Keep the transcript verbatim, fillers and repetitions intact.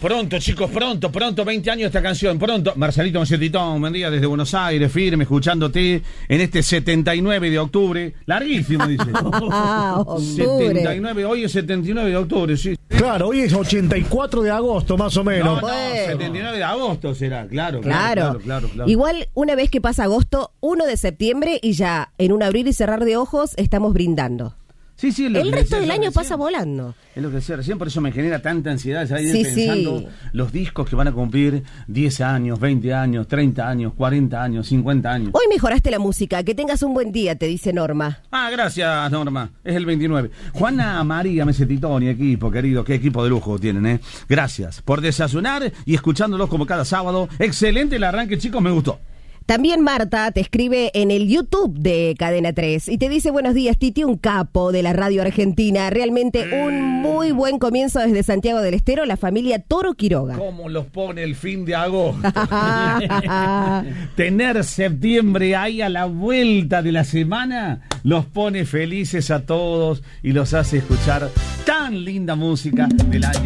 Pronto, chicos, pronto, pronto, veinte años esta canción, pronto. Marcelito Macetitón, buen día desde Buenos Aires, firme, escuchándote en este setenta y nueve de octubre. Larguísimo, dice. Ah, octubre. setenta y nueve, hoy es setenta y nueve de octubre, sí. Claro, hoy es ochenta y cuatro de agosto, más o menos. No, no, Bueno. setenta y nueve de agosto será, claro, claro, Claro. claro, claro, claro. Igual, una vez que pasa agosto, uno de septiembre y ya en un abrir y cerrar de ojos estamos brindando. Sí, sí, es lo El que resto decía del yo año recién. pasa volando. Es lo que decía recién, por eso me genera tanta ansiedad ya ir Sí, pensando sí. los discos que van a cumplir diez años, veinte años, treinta años, cuarenta años, cincuenta años. Hoy mejoraste la música, que tengas un buen día, te dice Norma. Ah, gracias, Norma. Es el veintinueve. Juana María Mesetitón y equipo, querido. Qué equipo de lujo tienen, ¿eh? Gracias por desayunar y escuchándolos como cada sábado. Excelente el arranque, chicos, me gustó. También Marta te escribe en el YouTube de Cadena tres y te dice: buenos días, Titi, un capo de la radio argentina. Realmente un muy buen comienzo desde Santiago del Estero, la familia Toro Quiroga. ¿Cómo los pone el fin de agosto? Tener septiembre ahí a la vuelta de la semana los pone felices a todos y los hace escuchar tan linda música del año.